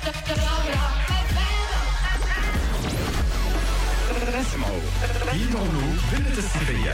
اسمعوا يدعوا ذلة الصيفية.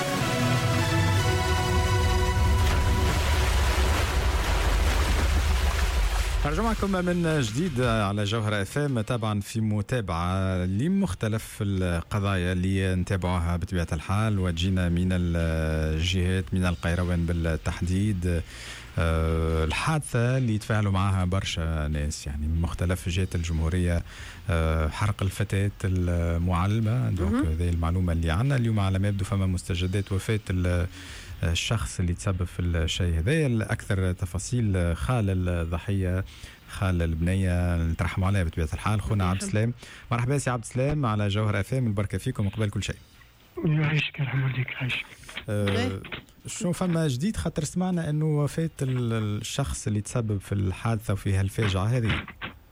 نرجع معكم من جديد على جوهرة FM، طبعا في متابعة لمختلف القضايا اللي نتابعوها بطبيعة الحال، وجينا من الجهات من القيروان بالتحديد. الحادثة اللي يتفاعلوا معها برشا ناس يعني من مختلف جهات الجمهورية، حرق الفتاة المعلمة. دونك هذه المعلومة اللي عنا اليوم. على ما يبدو فما مستجدات وفاة الشخص اللي تسبب في الشيء هذا. الأكثر تفاصيل خال الضحية، خال البنية، نترحم عليها بطبيعة الحال، خونا عبد السلام. مرحبا سي عبد السلام على جوهر FM، البركة فيكم قبل كل شيء. يعيشك يرحم والديك، يعيشك. شنو فما جديد؟ خاطر سمعنا انه وفاة الشخص اللي تسبب في الحادثة وفي هالفاجعة هذه.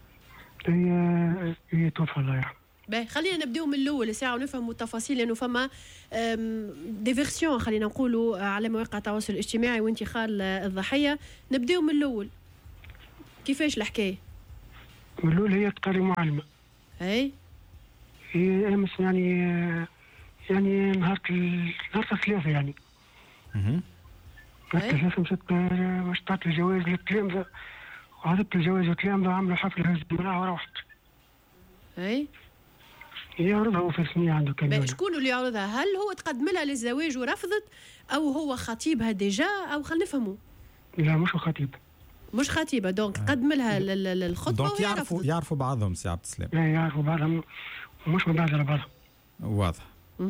هي توفى الله يرحمه. باهي خلينا نبداو من الاول ساعه ونفهموا التفاصيل، لانه فما دي فيرسيون خلينا نقولوا على مواقع التواصل الاجتماعي وانت خال الضحيه. نبداو من الاول، كيفاش الحكايه؟ من الاول هي تقري معلمه. هي امس يعني نهار الثلاثة يعني. الثلاثة مشت باش تعطي الجواز للتلامذة، وعطت الجواز للتلامذة، عملوا حفلة هزت معاها وروحت. هي عرضها وفي السنية عنده كاميرا. شكون اللي يعرضها؟ هل هو تقدم لها للزواج ورفضت، أو هو خطيبها ديجا، أو خلينا نفهموا؟ لا مش خطيب، مش خطيبة. دونك قدم لها الخطبة وهي رفضت. يعرفوا بعضهم سي عبد السلام؟ لا يعرفوا بعضهم ومش من بعض على بعضهم. واضح.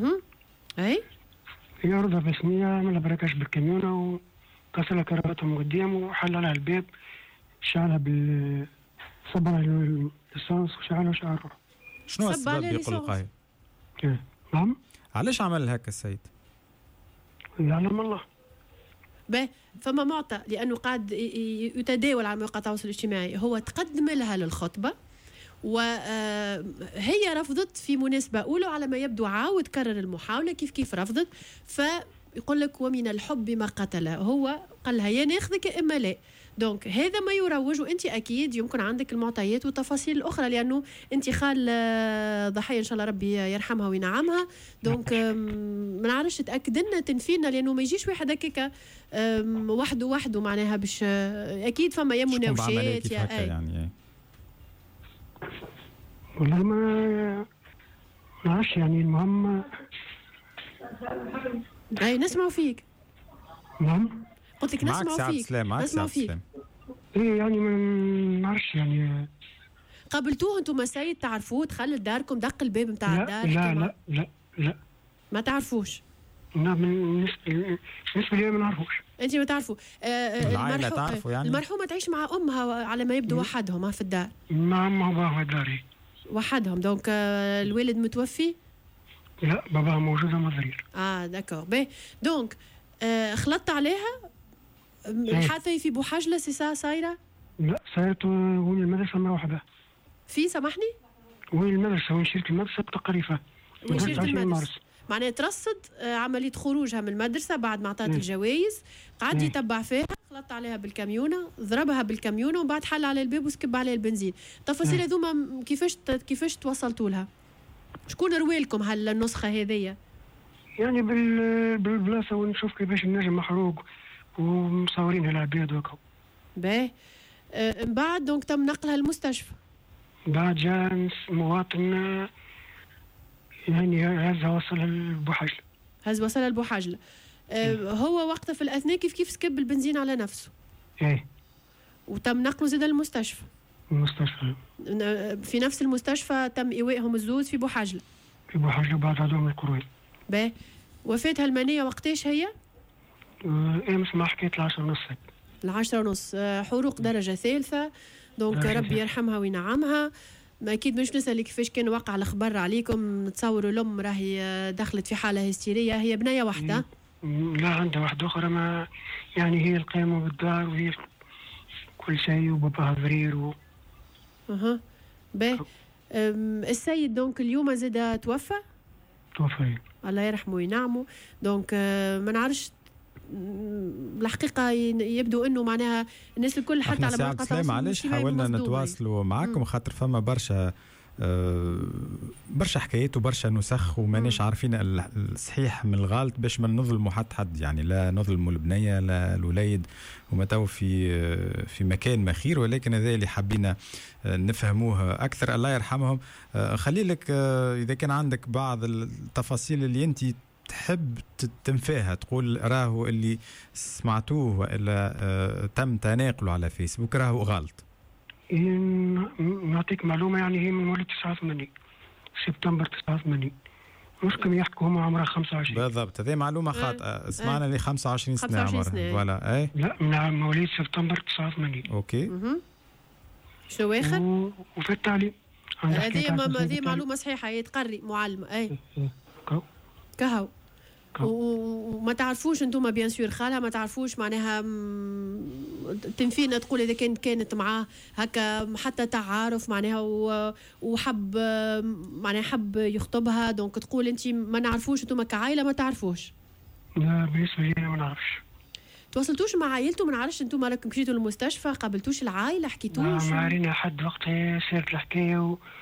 هي عرضها في السنية، عملها بركاش بالكاميونة وكسرها كراتهم قدام وحل عليها الباب، شعلها صب على الليسانس وشعلها شعره. شنو السبب يقول قايل؟ نعم. علاش عمل هكا السيد؟ يعلم الله. فما معطى، لأنه قاعد يتداول على مواقع التواصل الاجتماعي. هو تقدم لها للخطبة وهي رفضت في مناسبة أولى، على ما يبدو عاود كرر المحاولة كيف رفضت. فيقول لك ومن الحب ما قتل، هو قال لها يا ناخذك يا إما لا. دونك هذا ما يروج، وانت اكيد يمكن عندك المعطيات والتفاصيل الاخرى، لانه انت خال ضحيه ان شاء الله ربي يرحمها وينعمها. دونك ما نعرفش تاكد لنا تنفينا، لانه ما يجيش واحد هكاك وحده معناها باش اكيد فما يا مناوشات يا يعني. والله ما نعرفش يعني. المهم نسمعوا فيك. نعم قلت لك نسمعوا فيك. ايه يعني ما نعرفش يعني. قابلتوه انتم سيد؟ تعرفوه؟ دخل لداركم، دق الباب نتاع الدار؟ لا ما تعرفوش. نعم بالنسبه لي ما نعرفوش. انت ما تعرفوا؟ العائله تعرفوا يعني؟ المرحومه تعيش مع امها على ما يبدو وحدهم في الدار. مع امها وباباها داري وحدهم. دونك الوالد متوفي؟ لا باباها موجوده مضرير. داكور. باهي دونك خلطت عليها. الحادثة في بوحجلة سي صايرة؟ لا صايرت وين المدرسة مع وحدة. في سامحني؟ وين المدرسة، وين شركة المدرسة بتقريفة. وين شركة المدرسة؟ معناها ترصد عملية خروجها من المدرسة بعد ما عطات الجوائز، قعد يتبع فيها، خلط عليها بالكاميونة، ضربها بالكاميونة، وبعد حل على الباب وسكب عليها البنزين. تفاصيل هذوما كيفاش توصلتوا لها؟ شكون رويلكم هالنسخة هذية؟ يعني بالبلاصة ونشوف كيفاش النجم محروق ومصورين العباد وكا. باهي من بعد دونك تم نقلها المستشفى. بعد جاء مواطن يعني هز وصل البوحجلة. هو وقتها في الأثناء كيف سكب البنزين على نفسه. وتم نقله زاد المستشفى. في نفس المستشفى تم إيوائهم الزوز في بوحجلة. بعد عدوم القروي. باهي وفاتها المنية وقتاش هي؟ امس ما حكيت 10:30. 10:30. حروق درجة ثالثة. دونك ربي يرحمها وينعمها. ما أكيد مش نسألك كيفاش كان واقع الأخبار عليكم. نتصوروا الأم راهي دخلت في حالة هستيرية. هي بنية واحدة؟ لا عندها واحدة أخرى، ما يعني هي القائمة بالدار وهي كل شيء، وباباها ضرير باهي. السيد دونك اليوم زاد توفى. الله يرحمه وينعمه. دونك ما نعرفش الحقيقه يبدو انه معناها الناس الكل حتى على مواقع التواصل معلش حاولنا نتواصلوا معكم خاطر فما برشا حكايات وبرشا نسخ وماناش عارفين الصحيح من الغلط باش ما نظلموا حد يعني لا نظلموا البنيه لا الوليد وما تو في مكان مخير ولكن هذا اللي حبينا نفهموه اكثر. الله يرحمهم. خلي لك اذا كان عندك بعض التفاصيل اللي انت تحب تنفيها تقول راهو اللي سمعتوه والا تم تناقله على فيسبوك راهو غلط. نعطيك معلومة يعني هي من مواليد 89 سبتمبر 89 مش كم يحكوا هم عمرها 25 بالضبط. هذه معلومة خاطئة. سمعنا لي 25 سنة عمرها ولا اي لا من مواليد سبتمبر 89. اوكي. شو اخر وفي التالي هذه معلومة صحيحة يتقري معلمة اي كهو وما تعرفوش انتم بيان سور خالها ما تعرفوش معناها تنفينا تقول اذا كانت معاه هكا حتى تعارف معناها وحب معناها حب يخطبها دونك تقول انت ما نعرفوش انتم كعائله ما تعرفوش. لا بالنسبه لي ما نعرفش. تواصلتوش مع عائلته ما نعرفش انتم راكم مشيتوا للمستشفى قابلتوش العائله حكيتوش؟ ما عرينا حد وقتها صارت الحكايه